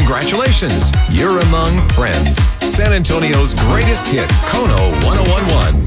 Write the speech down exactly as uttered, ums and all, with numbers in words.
Congratulations, you're among friends. San Antonio's greatest hits, Kono ten eleven.